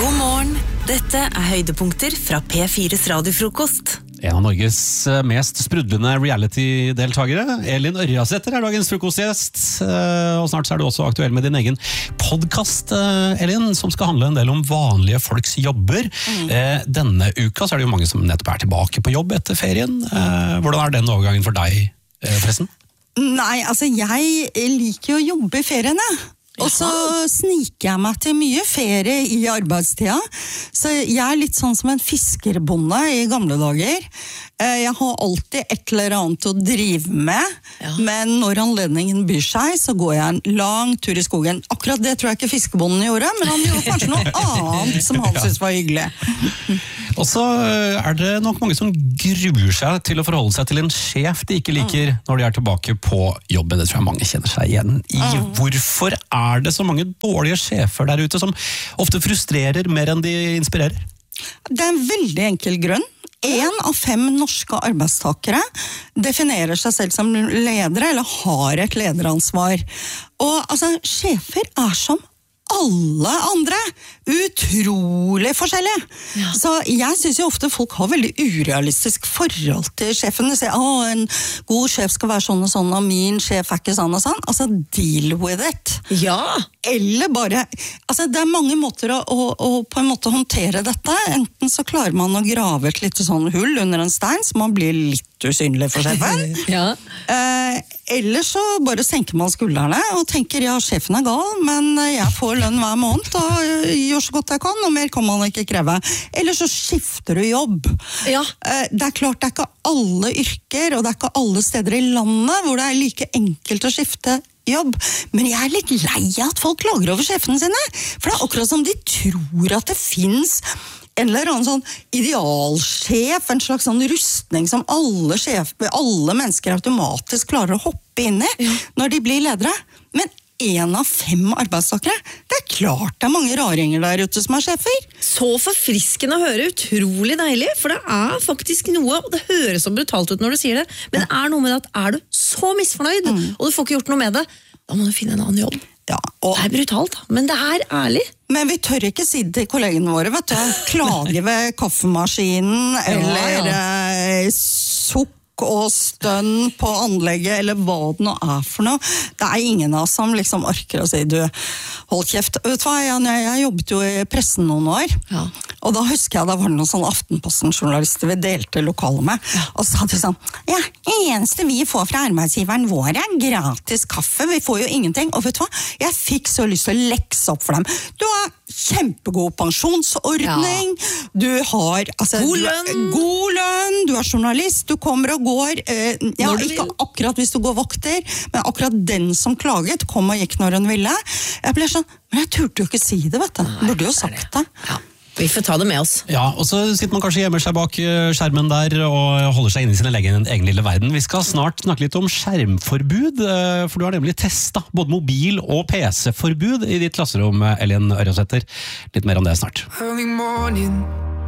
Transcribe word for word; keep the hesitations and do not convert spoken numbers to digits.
God morgen, dette er høydepunkter fra P fires radiofrokost. En av Norges mest sprudlende reality-deltagere, Elin Ørjasæter, er dagens frokostgjest. Og snart er du også aktuell med din egen podcast, Elin, som skal handle en del om vanlige folks jobber. Mm. Denne uka så er det jo mange som nettopp er tilbake på jobb etter ferien. Hvordan er den overgangen for deg, forresten? Nei, altså jeg liker jo å jobbe i feriene. Og så sniker jeg meg til mye ferie i arbeidstida. Så jeg er litt sånn som en fiskerbonde i gamle dager. Jeg har alltid et eller annet å drive med, ja. Men når anledningen byr seg, så går jeg en lang tur i skogen. Akkurat det tror jeg ikke fiskebonden gjorde, men han gjorde kanskje noe annet som han synes var hyggelig. Og så er det nok mange som gruer seg til å forholde seg til en sjef de ikke liker når de er tilbake på jobben. Det tror jeg mange kjenner seg igjen i. Hvorfor er det så mange dårlige sjefer der ute som ofte frustrerer mer enn de inspirerer? Det er en veldig enkel grunn. En av fem norske arbeidstakere definerer seg selv som ledere eller har et lederansvar. Og altså, sjefer er som alle andre utrolig forskjellige. Ja. Så jeg synes jo ofte folk har veldig urealistisk forhold til sjefen. De sier, å, en god sjef skal være sånn og sånn, og min sjef er ikke sånn og sånn. Altså, deal with it. Ja. Eller bare, altså det er mange måter å, å, å på en måte håndtere dette. Enten så klarer man å grave et lite sånn hull under en stein, så man blir litt usynlig for sjefen. Ja. Eh, eller så bare senker man skuldrene og tenker, ja, sjefen er gal, men jeg får lønn hver måned og gjør så godt jeg kan, og mer kan man ikke kreve. Eller så skifter du jobb. Ja. Eh, det er klart det er ikke alle yrker, og det er ikke alle steder i landet hvor det er like enkelt å skifte jobb, men jeg er litt lei av at folk klager over sjefene sine, for det er akkurat som de tror at det finnes en eller annen sånn idealsjef, en slags sånn rustning som alle, sjef, alle mennesker automatisk klarer å hoppe inn i når de blir ledere. Men en av fem arbeidstakere, det er klart det er mange raringer der ute som er sjefer. Så forfriskende å høre, utrolig deilig, for det er faktisk noe, og det høres så brutalt ut når du sier det, men det er noe med at er du så misfornøyd, mm. og du får ikke gjort noe med det, da må du finne en annen jobb. Ja, og det er brutalt, men det er ærlig. Men vi tør ikke si det til kollegene våre, vet du. Klage ved kaffemaskinen, ja, eller ja. Eh, sukk og stønn på anlegget, eller hva det nå er for noe. Det er ingen av oss som liksom orker å si, du, hold kjeft. Vet du hva, jeg, jeg jobbet jo i pressen noen år, ja. Og da husker jeg, da var det noen sånne Aftenposten-journalister vi delte lokalet med, ja. Og så hadde de sånn, ja, eneste vi får fra arbeidsgiveren vår er gratis kaffe, vi får jo ingenting, og vet du hva, jeg fikk så lyst til å lekse opp for dem. Du har kjempegod pensjonsordning, ja. Du har altså, god lønn, du er, god lønn, du er journalist, du kommer og går, eh, ja, ikke akkurat hvis du går vakter, men akkurat den som klaget kom og gikk når hun ville. Jeg ble sånn, men jeg turte jo ikke si det, vet du. Nei, burde jo sagt det. Ja. Vi får ta det med oss. Ja, og så sitter man kanskje hjemme seg bak skjermen der og holder seg inne i sin egen, egen lille verden. Vi skal snart snakke litt om skjermforbud, for du har nemlig testet både mobil- og P C-forbud i ditt klasserom, Elin Ørjasæter. Litt mer om det snart. Early morning,